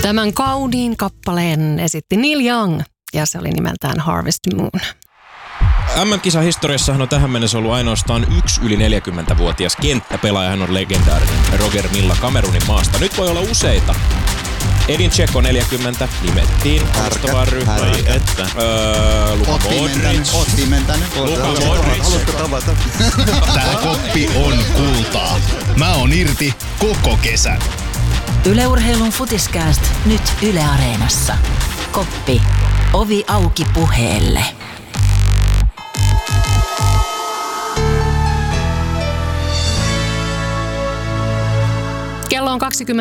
Tämän kauniin kappaleen esitti Neil Young ja se oli nimeltään Harvest Moon. MM-kisahistoriassahan on tähän mennessä ollut ainoastaan yksi yli 40-vuotias kenttäpelaaja. Hän on legendaarinen Roger Milla Kamerunin maasta. Nyt voi olla useita. Edin Dzeko 40 nimettiin alustavaan ryhmään. Luka Modric. Otti mentänyt. Luka Modric. Haluatko tavata? Tää koppi on kultaa. Mä oon irti koko kesän. Yle Urheilun Futiskääst nyt Yle Areenassa. Koppi. Ovi auki puheelle. Kello on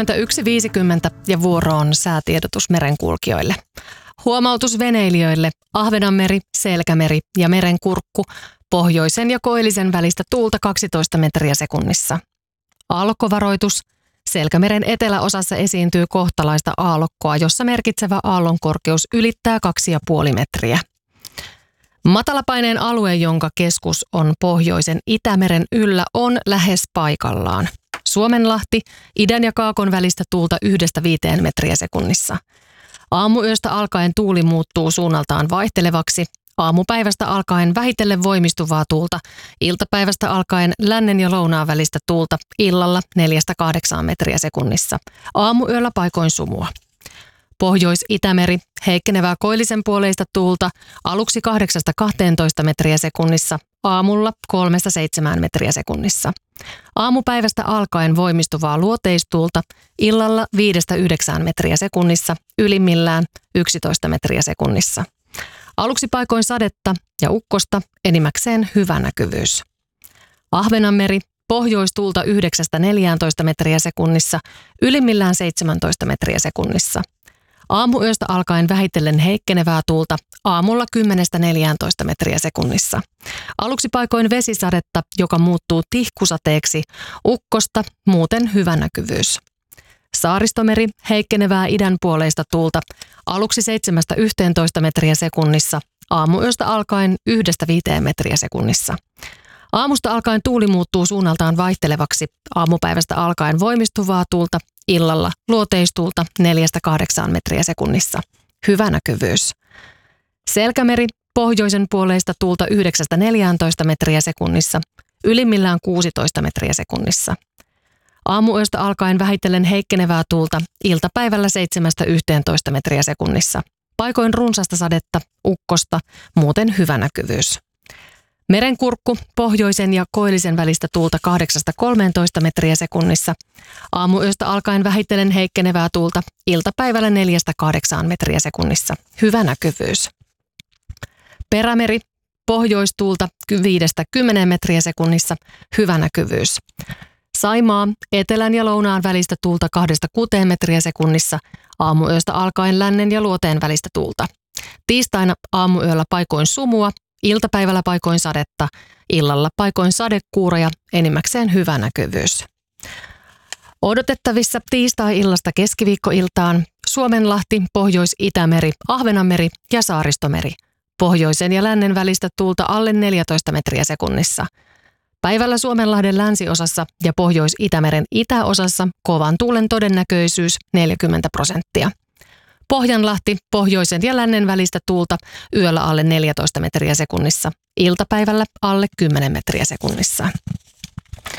21.50 ja vuoro on säätiedotus merenkulkijoille. Huomautus veneilijöille: Ahvenanmeri, Selkämeri ja Merenkurkku, pohjoisen ja koillisen välistä tuulta 12 metriä sekunnissa. Aallokkovaroitus: Selkämeren eteläosassa esiintyy kohtalaista aallokkoa, jossa merkitsevä aallonkorkeus ylittää 2,5 metriä. Matalapaineen alue, jonka keskus on pohjoisen Itämeren yllä, on lähes paikallaan. Suomenlahti, idän ja kaakon välistä tuulta 1-5 metriä sekunnissa. Aamuyöstä alkaen tuuli muuttuu suunnaltaan vaihtelevaksi. Aamupäivästä alkaen vähitellen voimistuvaa tuulta. Iltapäivästä alkaen lännen ja lounaan välistä tuulta. Illalla 4-8 metriä sekunnissa. Aamuyöllä paikoin sumua. Pohjois-Itämeri, heikkenevää koillisen puoleista tuulta. Aluksi 8-12 metriä sekunnissa. Aamulla 3-7 metriä sekunnissa. Aamupäivästä alkaen voimistuvaa luoteistuulta, illalla 5-9 metriä sekunnissa, ylimmillään 11 metriä sekunnissa. Aluksi paikoin sadetta ja ukkosta, enimmäkseen hyvä näkyvyys. Ahvenanmeri, pohjoistuulta 9-14 metriä sekunnissa, ylimmillään 17 metriä sekunnissa. Aamuyöstä alkaen vähitellen heikkenevää tuulta, aamulla 10-14 metriä sekunnissa. Aluksi paikoin vesisadetta, joka muuttuu tihkusateeksi, ukkosta, muuten hyvä näkyvyys. Saaristomeri, heikkenevää idänpuoleista tuulta, aluksi 7-11 metriä sekunnissa, aamuyöstä alkaen 1-5 metriä sekunnissa. Aamusta alkaen tuuli muuttuu suunnaltaan vaihtelevaksi, aamupäivästä alkaen voimistuvaa tuulta, illalla luoteistuulta 4-8 metriä sekunnissa. Hyvä näkyvyys. Selkämeri, pohjoisen puoleista tuulta 9-14 metriä sekunnissa, ylimmillään 16 metriä sekunnissa. Aamuyöstä alkaen vähitellen heikkenevää tuulta, iltapäivällä 7-11 metriä sekunnissa. Paikoin runsasta sadetta, ukkosta, muuten hyvä näkyvyys. Merenkurkku, pohjoisen ja koillisen välistä tuulta 8-13 metriä sekunnissa. Aamuyöstä alkaen vähitellen heikkenevää tuulta, iltapäivällä 4-8 metriä sekunnissa. Hyvä näkyvyys. Perämeri, pohjoistuulta 5-10 metriä sekunnissa. Hyvä näkyvyys. Saimaa, etelän ja lounaan välistä tuulta 2-6 metriä sekunnissa. Aamuyöstä alkaen lännen ja luoteen välistä tuulta. Tiistaina aamuyöllä paikoin sumua. Iltapäivällä paikoin sadetta, illalla paikoin sadekuuroja, enimmäkseen hyvä näkyvyys. Odotettavissa tiistai-illasta keskiviikkoiltaan Suomenlahti, Pohjois-Itämeri, Ahvenanmeri ja Saaristomeri. Pohjoisen ja lännen välistä tuulta alle 14 metriä sekunnissa. Päivällä Suomenlahden länsiosassa ja Pohjois-Itämeren itäosassa kovan tuulen todennäköisyys 40%. Pohjanlahti, pohjoisen ja lännen välistä tuulta, yöllä alle 14 metriä sekunnissa, iltapäivällä alle 10 metriä sekunnissa.